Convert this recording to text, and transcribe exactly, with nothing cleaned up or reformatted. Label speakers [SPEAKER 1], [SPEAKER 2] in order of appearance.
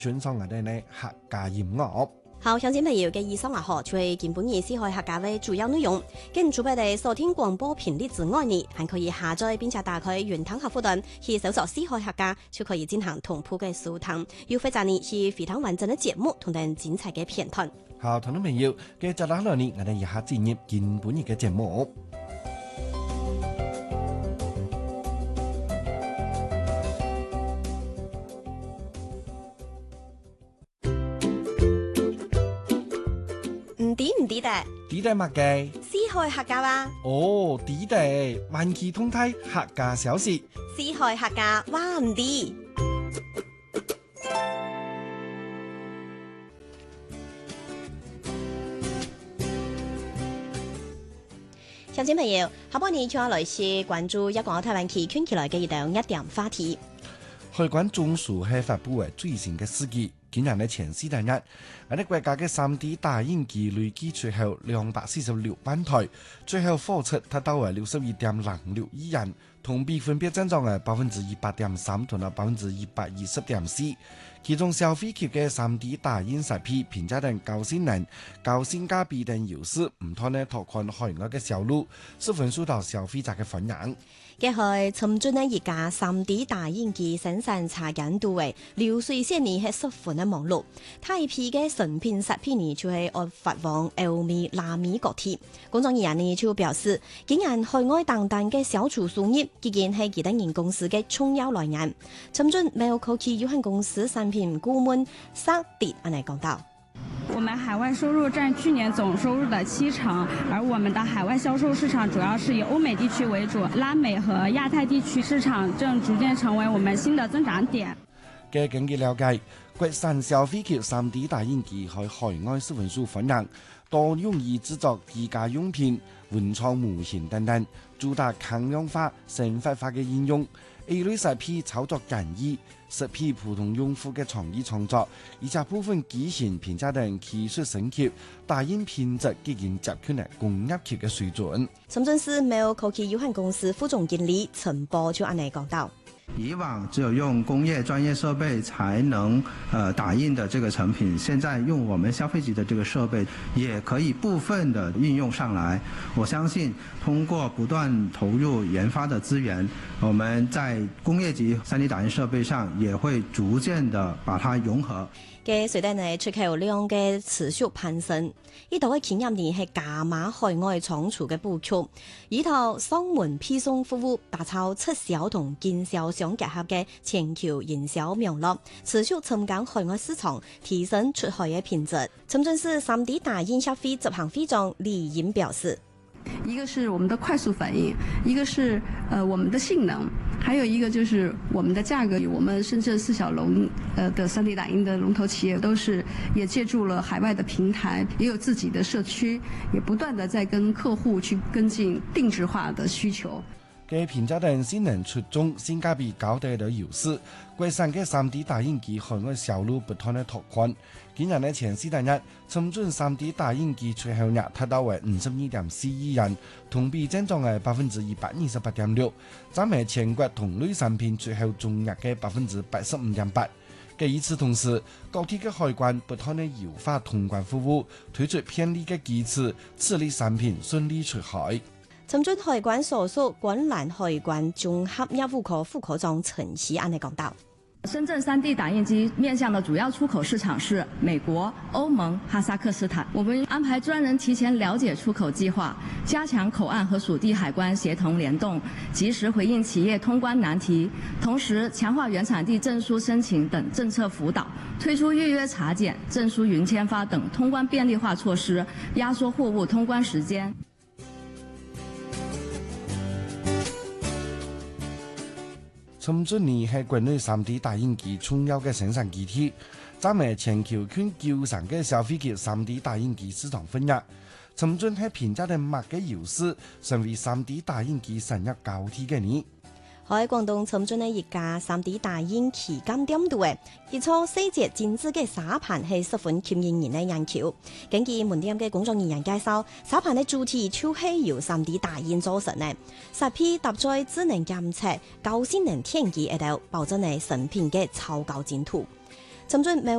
[SPEAKER 1] 欣賞我哋呢客家音樂。
[SPEAKER 2] 好，鄉親朋友嘅以上啊，嗬，就係今本日四海客家嘅主要內容。跟住俾你收聽廣播頻率之外呢，還可以下載並且打開雲端客戶端去搜索四海客家，就可以進行同步嘅收聽。要非常呢係非常完整嘅節目同埋精彩嘅片段。
[SPEAKER 1] 好，聽眾朋友，嘅接落嚟呢，我哋一下進入今本日嘅節目。
[SPEAKER 2] 唔知唔知的，
[SPEAKER 1] 知得乜嘅？
[SPEAKER 2] 四海客家話。
[SPEAKER 1] 哦，知得，萬企通泰客家小事。
[SPEAKER 2] 四海客家話唔知。鄉親朋友，下半年將來是關注一個台灣區圈起來嘅一檔一點話題。
[SPEAKER 1] 海關總署係發布嘅最新嘅司機。今年嘅前四大日，我哋國家嘅三 D 打印機累計出口兩百四十六萬台，最後貨出達到係六十二點零六億元，同比分別增長係百分之一百點三同埋百分之一百二十點四。其中消費級嘅三 D 打印設備評價等高性能、高性價比等優勢，唔拖呢拓寬海外嘅銷路，十分受到消費者嘅歡迎。
[SPEAKER 2] 嘅係尋進呢一家三 D 打印機生產查緊度嘅流水線呢係十分嘅忙碌，大批嘅成品設備呢就係按發往歐美、南美各地。工作人員呢就表示，竟然海外等等嘅小廚輸入，竟然係其他人公司嘅重要來源。尋進美歐科技有限公司產品顧問沙迪安嚟講到。
[SPEAKER 3] 我們海外收入佔去年總收入的七成，而我們的海外銷售市場主要是以歐美地區為主，拉美和亞太地區市場正逐漸成為我們新的增長點。
[SPEAKER 1] 嘅根據了解，國產消費級三 D 打印機喺海外十分受歡迎，多用於製作居家用品、文創模型等等，主打抗氧化、生活化嘅應用。A 類設備操作簡易，適配普通用戶嘅創意創作，而且部分機型評價等技術升級，打印品質已經接近了工業級嘅水準。
[SPEAKER 2] 深圳市美歐科技有限公司副總經理陳波就安尼講到。
[SPEAKER 4] 以往只有用工業專業設備才能呃打印的這個成品，現在用我們消費級的這個設備，也可以部分的運用上來。我相信通過不斷投入研發的資源，我們在工業級三 D 打印設備上也會逐漸的把它融合。
[SPEAKER 2] 嘅隨着呢出口量嘅持續攀升，呢度嘅企業呢係加碼海外倉儲嘅布局，以套雙門配送服務，打造出銷同經銷相結合嘅全球營銷網絡，持續尋揀海外市場，提升出海嘅品質。深圳市三 D 打印消費執行會長李英表示。
[SPEAKER 3] 一個是我們的快速反應，一個是呃我們的性能，還有一個就是我們的價格。我們深圳四小龍呃的三 D 打印的龍頭企業都是也借助了海外的平台，也有自己的社區，也不斷地在跟客戶去跟進定制化的需求。
[SPEAKER 1] 嘅評價等先能出眾、性價比高嘅優勢，國產嘅三 D 打印機海外銷路不斷嘅拓寬。今年嘅前四大日，深圳三 D 打印機出口額達到為五十二點四億元，同比增長係百分之一百二十八點六，佔係全國同類產品出口總額嘅百分之八十五點八。嘅與此同時，高鐵嘅海關不斷嘅優化通關服務，推出便利嘅機制，此類產品順利出海。
[SPEAKER 2] 深圳海關所屬觀瀾海關綜合業務科副科長陳希安嚟講到。
[SPEAKER 5] 深圳三 D 打印機面向的主要出口市場是美國、歐盟、哈薩克斯坦。我們安排專人提前了解出口計劃，加強口岸和屬地海關協同聯動，及時回應企業通關難題，同時強化原產地證書申請等政策輔導，推出預約查檢、證書雲簽發等通關便利化措施，壓縮貨物通關時間。
[SPEAKER 1] 深圳呢係國內三 D 打印機重要嘅生產基地，佔係全球圈九成嘅消費級三 D 打印機市場份額。深圳係評價嘅物嘅優勢，成為三 D 打印機產業高地嘅呢。
[SPEAKER 2] 喺廣東深圳嘅一家三 D 打印旗艦店度嘅，一撮細節精緻嘅沙盤係十分吸引人嘅眼球。根據門店嘅工作人員介紹，沙盤嘅主體就係由三 D 打印組成嘅，設備搭載智能監測、高性能天機喺度，保證你成品嘅超高精度。 深圳